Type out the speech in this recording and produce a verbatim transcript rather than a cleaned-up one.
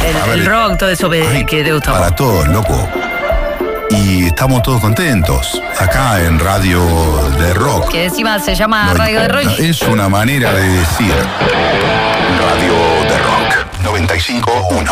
el, el rock, todo eso Ay, que te gusta. Para todos, loco. Y estamos todos contentos acá en Radio de Rock. Que encima se llama No, Radio de Rock. no, es una manera de decir Radio de Rock noventa y cinco punto uno.